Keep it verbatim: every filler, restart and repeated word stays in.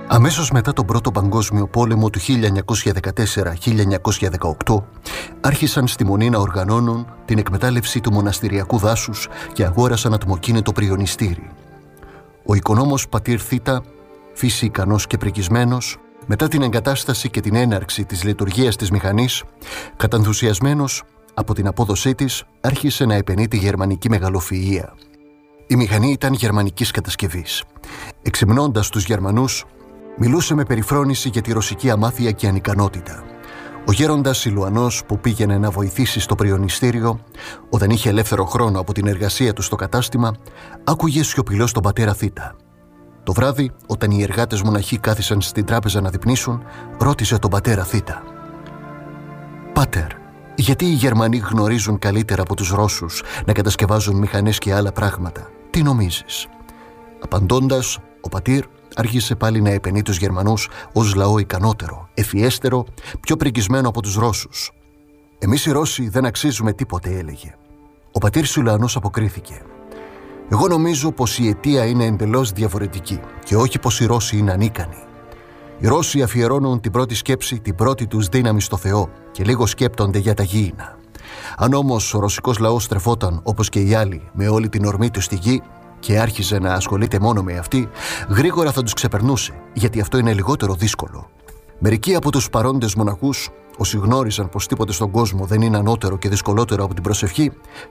Αμέσως μετά τον Πρώτο Παγκόσμιο Πόλεμο του χίλια εννιακόσια δεκατέσσερα χίλια εννιακόσια δεκαοκτώ άρχισαν στη Μονή να οργανώνουν την εκμετάλλευση του μοναστηριακού δάσους και αγόρασαν ατμοκίνητο πριονιστήρι. Ο οικονόμος πατήρ Θήτα, φύση ικανός και πρικισμένος, μετά την εγκατάσταση και την έναρξη της λειτουργίας της μηχανής, κατανθουσιασμένος από την απόδοσή της, άρχισε να επενεί τη γερμανική μεγαλοφυΐα. Η μηχανή ήταν γερμανικής κατασκευής. Εξυμνώντας τους Γερμανούς, μιλούσε με περιφρόνηση για τη ρωσική αμάθεια και ανικανότητα. Ο γέροντας Σιλουανός που πήγαινε να βοηθήσει στο πριονιστήριο, όταν είχε ελεύθερο χρόνο από την εργασία του στο κατάστημα, άκουγε σιωπηλός τον πατέρα Θήτα. Το βράδυ, όταν οι εργάτες μοναχοί κάθισαν στην τράπεζα να δειπνήσουν, ρώτησε τον πατέρα Θήτα: «Πάτερ, γιατί οι Γερμανοί γνωρίζουν καλύτερα από τους Ρώσους να κατασκευάζουν μηχανές και άλλα πράγματα? Τι νομίζεις?» Απαντώντας, ο πατήρ άρχισε πάλι να επενεί τους Γερμανούς ως λαό ικανότερο, ευφιέστερο, πιο πρικισμένο από τους Ρώσους. «Εμείς οι Ρώσοι δεν αξίζουμε τίποτε», έλεγε. Ο πατήρ Σιλουανός αποκρίθηκε: «Εγώ νομίζω πως η αιτία είναι εντελώς διαφορετική και όχι πως οι Ρώσοι είναι ανίκανοι. Οι Ρώσοι αφιερώνουν την πρώτη σκέψη, την πρώτη τους δύναμη στο Θεό και λίγο σκέπτονται για τα γήινα. Αν όμως ο ρωσικός λαός στρεφόταν, όπως και οι άλλοι, με όλη την ορμή του στη γη και άρχιζε να ασχολείται μόνο με αυτή, γρήγορα θα τους ξεπερνούσε, γιατί αυτό είναι λιγότερο δύσκολο». Μερικοί από τους παρόντες μοναχούς, όσοι γνώριζαν πως τίποτε στον κόσμο δεν είναι ανώτερο και δυσκολότερο από την προσευχή,